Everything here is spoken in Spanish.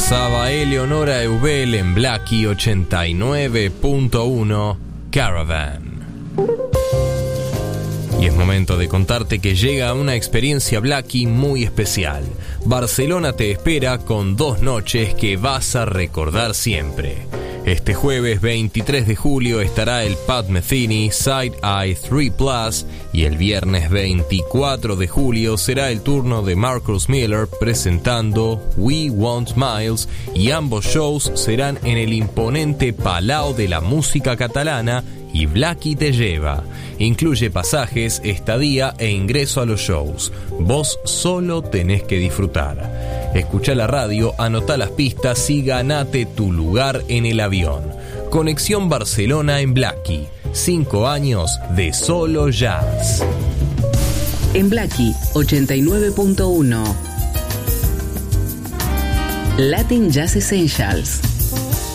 pasaba Eleonora Eubel en Blackie 89.1 Caravan. Y es momento de contarte que llega una experiencia Blackie muy especial. Barcelona te espera con 2 noches que vas a recordar siempre. Este jueves 23 de julio estará el Pat Metheny Side Eye 3 Plus y el viernes 24 de julio será el turno de Marcus Miller presentando We Want Miles, y ambos shows serán en el imponente Palau de la Música Catalana y Blackie te lleva. Incluye pasajes, estadía e ingreso a los shows. Vos solo tenés que disfrutar. Escuchá la radio, anotá las pistas y ganate tu lugar en el avión. Conexión Barcelona en Blackie. 5 años de solo jazz. En Blackie 89.1 Latin Jazz Essentials.